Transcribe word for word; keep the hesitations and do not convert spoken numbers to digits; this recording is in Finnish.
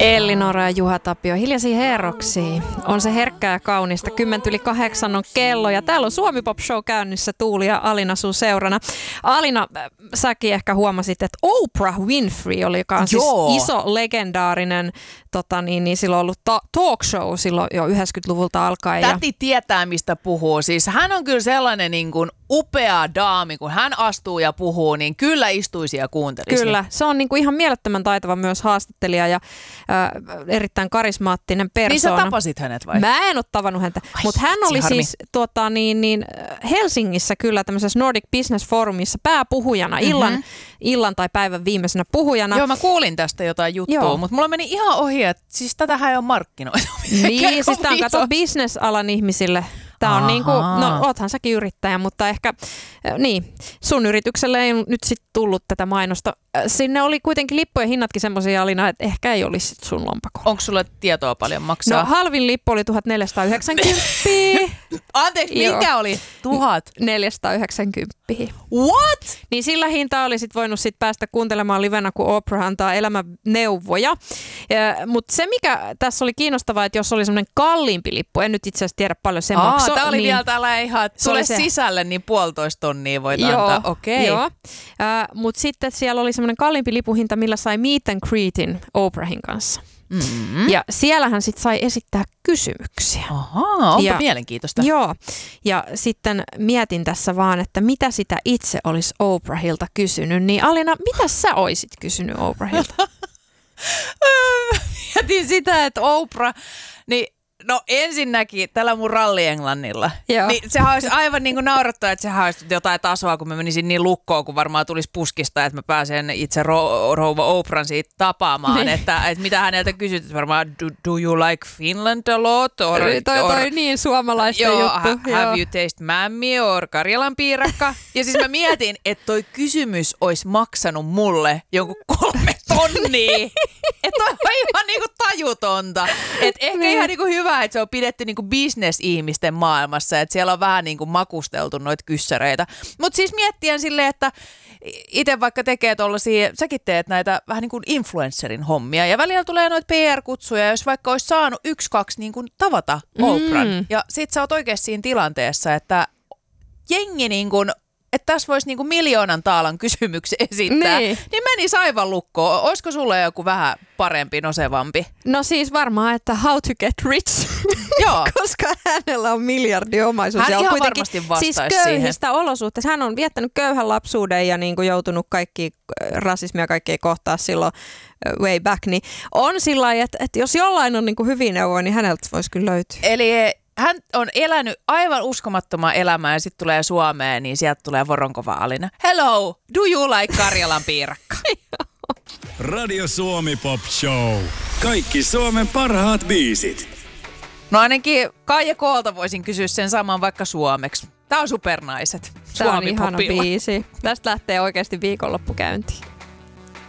Ellinora ja Juha Tapio, hiljaisia herroksia. On se herkkää ja kaunista. Kymmentä yli kahdeksan on kello ja täällä on Suomi Pop Show käynnissä Tuuli ja Alina sun seurana. Alina, säkin ehkä huomasit, että Oprah Winfrey oli, joka on siis iso legendaarinen, tota niin, niin silloin ollut ta- talk show silloin jo yhdeksänkymmentäluvulta alkaen. Täti ja... tietää, mistä puhuu. Siis hän on kyllä sellainen niin kuin upea daami, kun hän astuu ja puhuu, niin kyllä istuisi ja kuuntelisi. Kyllä, se on niin kuin ihan mielettömän taitava myös haastattelija ja äh, erittäin karismaattinen persoona. Niin sä tapasit hänet vai? Mä en ole tavannut häntä, mutta hän oli harmi. siis tuota, niin, niin, Helsingissä kyllä tämmöisessä Nordic Business Forumissa pääpuhujana, mm-hmm. illan, illan tai päivän viimeisenä puhujana. Joo, mä kuulin tästä jotain juttua, mutta mulla meni ihan ohi, että siis tätähän ei ole markkinoitu. Niin, siis tämä on kato business-alan ihmisille. Tämä on niin kuin, no oothan säkin yrittäjä, mutta ehkä, niin, sun yritykselle ei nyt sitten tullut tätä mainosta. Sinne oli kuitenkin lippujen hinnatkin semmoisia, Alina, että ehkä ei olisi sit sun lompakolla. Onko sulle tietoa paljon maksaa? No halvin lippu oli tuhatneljäsataayhdeksänkymmentä. Anteeksi, mikä oli? Tuhat? neljäsataayhdeksänkymmentä. What? Niin sillä hintaa oli sit voinut sit päästä kuuntelemaan livenä, kun Oprah antaa elämäneuvoja. Mutta se, mikä tässä oli kiinnostavaa, että jos oli semmoinen kalliimpi lippu, en nyt itse asiassa tiedä paljon se maksoi. Tämä oli niin vielä täällä ihan, tule sisälle, niin puolitoista tonnia voit joo, antaa. Okei. Okay. Joo, äh, mutta sitten siellä oli semmoinen kalliimpi lipuhinta, millä sai meet and greetin Oprahin kanssa. Mm-hmm. Ja siellähän sitten sai esittää kysymyksiä. Ahaa, onpa ja, mielenkiintoista. Joo, ja sitten mietin tässä vaan, että mitä sitä itse olisi Oprahilta kysynyt. Niin Alina, mitä sä oisit kysynyt Oprahilta? Mietin sitä, että Oprah, niin no ensinnäkin tällä mun ralli-englannilla, Joo. niin sehän olisi aivan niin kuin naurattaa, että sehän olisi jotain tasoa, kun mä menisin niin lukkoon, kun varmaan tulisi puskista, että mä pääsen itse ro- rouva Oprahn siitä tapaamaan, että, että mitä häneltä kysyt, varmaan do, do you like Finland a lot? Or, toi, or, toi niin suomalaista joo, juttu. Ha, have joo. you taste mämmi or Karjalan piirakka? Ja siis mä mietin, että toi kysymys olisi maksanut mulle jonkun kolme tonnia. Että toi on ihan niinku tajutonta. Että ehkä niin. ihan niinku hyvä, että se on pidetty niinku business-ihmisten maailmassa, että siellä on vähän niinku makusteltu noita kyssäreitä. Mutta siis miettien silleen, että itse vaikka tekee tollaisia, säkin teet näitä vähän niin kuin influencerin hommia ja välillä tulee noita P R-kutsuja, jos vaikka olisi saanut yksi, kaksi niin kuin tavata Oprahn. Mm. Ja sit sä oot oikeasti siinä tilanteessa, että jengi niin kuin, että tässä voisi niinku miljoonan taalan kysymyksen esittää, niin, niin menisi aivan lukkoon. Olisiko sulle joku vähän parempi, nosevampi? No siis varmaan, että how to get rich, Joo. koska hänellä on miljardi omaisuus. Hän ja on ihan kuitenkin varmasti vastaisi siis siihen. köyhistä olosuhteista. Hän on viettänyt köyhän lapsuuden ja niin kuin joutunut kaikki rasismia kaikkea kohtaa silloin way back. Niin on sillä lailla, että, että jos jollain on niin kuin hyviä neuvoja, niin häneltä voisi kyllä löytyä. Eli hän on elänyt aivan uskomattomaa elämää ja sitten tulee Suomeen, niin sieltä tulee Voronkova Alina. Hello, do you like Karjalan piirakka? Radio Suomi Pop Show. Kaikki Suomen parhaat biisit. No ainakin Kaija Koolta voisin kysyä sen saman vaikka suomeksi. Tää on Supernaiset. Tämä on Suomi ihana Popilla. biisi. Tästä lähtee oikeasti viikonloppu käyntiin.